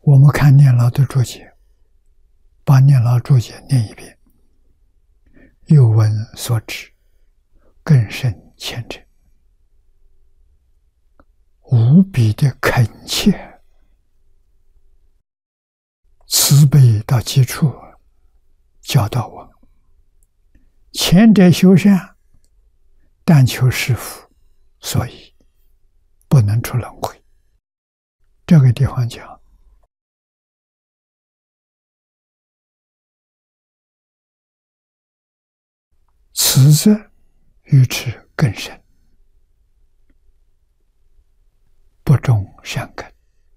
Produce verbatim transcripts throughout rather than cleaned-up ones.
我们看念老的注解，把念老注解念一遍，又闻所指，更甚虔诚，无比的恳切，慈悲到极处，教导我们：前者修善，但求是福，所以不能出轮回。这个地方讲，此则愚痴更深，不种善根，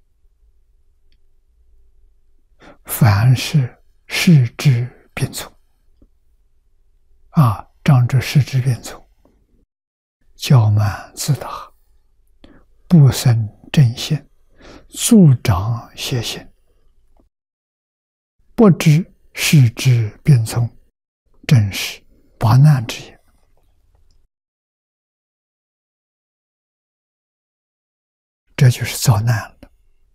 凡是视之变从。啊，仗着视之变从，骄慢自大，不生正心，助长邪心，不知视之变从，正是八难之也。这就是遭难了。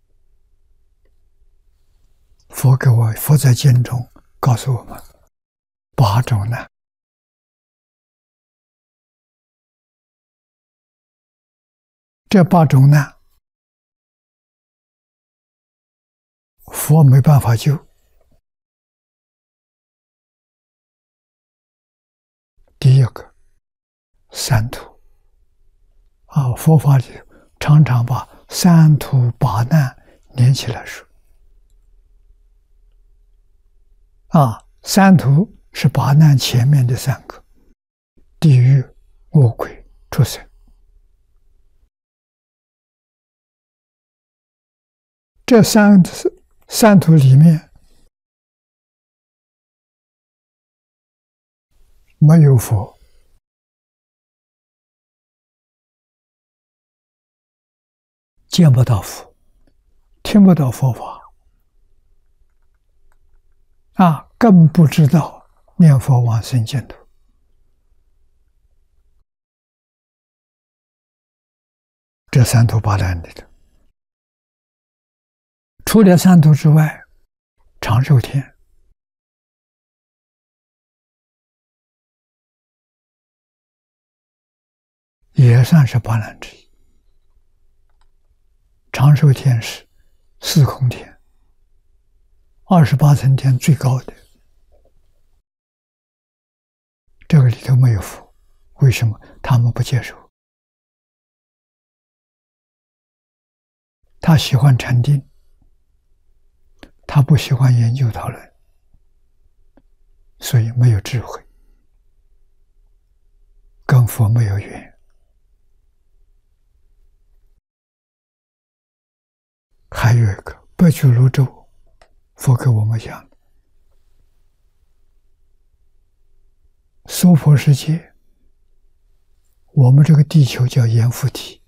佛给我佛在经中告诉我们八种难。这八种难，佛没办法救。第一个，三途。啊，佛法里常常把三途八难连起来说。啊，三途是八难前面的三个：地狱、恶鬼、畜生。这三三途里面没有佛，见不到佛，听不到佛法，啊，更不知道念佛往生净土。这三途八难里头，除了三途之外，长寿天也算是八难之一。长寿天是四空天，二十八层天最高的，这个里头没有佛，为什么？他们不接受，他喜欢禅定，他不喜欢研究讨论，所以没有智慧，跟佛没有缘。还有一个北俱泸州，佛给我们讲，娑婆世界，我们这个地球叫阎浮提，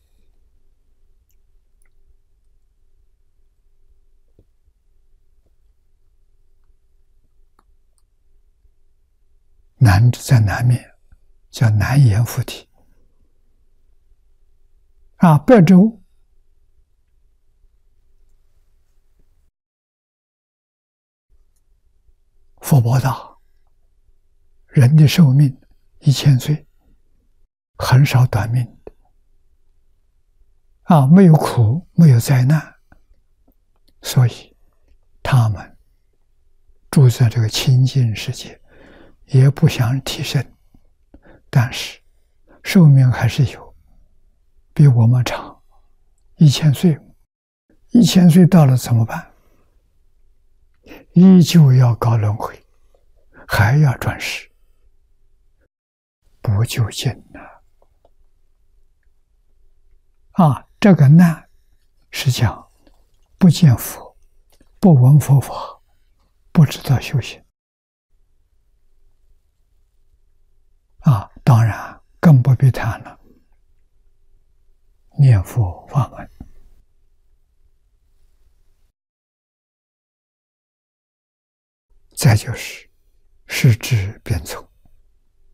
南在南面，叫南阎浮提。啊，北洲福报大，人的寿命一千岁，很少短命的。啊，没有苦，没有灾难，所以他们住在这个清净世界，也不想提升，但是寿命还是有，比我们长一千岁。一千岁到了怎么办？依旧要搞轮回，还要转世，不究竟呢？啊，这个难是讲不见佛，不闻佛法，不知道修行。啊，当然更不必谈了，念佛法门。再就是视之变从。